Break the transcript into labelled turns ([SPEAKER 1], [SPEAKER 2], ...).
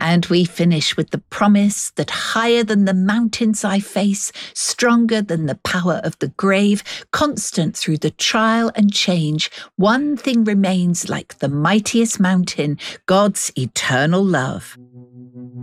[SPEAKER 1] And we finish with the promise that higher than the mountains I face, stronger than the power of the grave, constant through the trial and change, one thing remains like the mightiest mountain, God's eternal love.